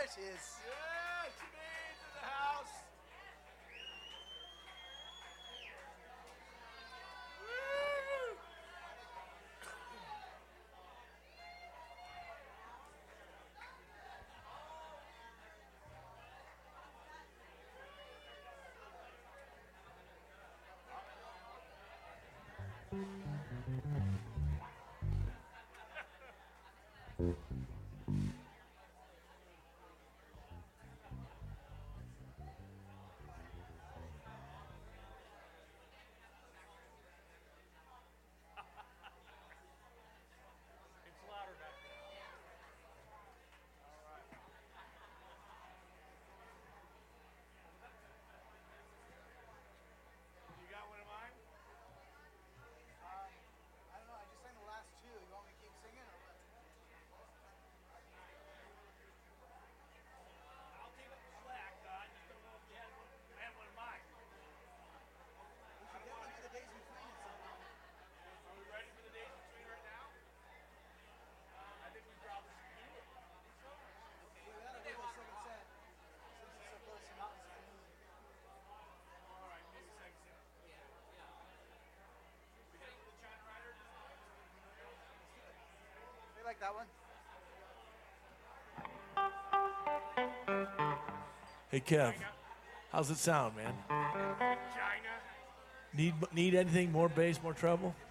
she is. Yeah, Shemane's in the house. Woo! It's louder back there. All right. You got one of mine? I don't know. I just sang the last two. You want me to keep singing or what? I'll take up the slack. I just don't know if you had one. I had one of mine. We should definitely do the days between at some point. Are we ready for the days between right now? I think we probably should do it. We gotta do the second set. Since it's so close to mountain side. All right, maybe second set. We hit it with the China Rider. They like that one. Hey, Kev, how's it sound, man? China. Need anything more bass, more treble?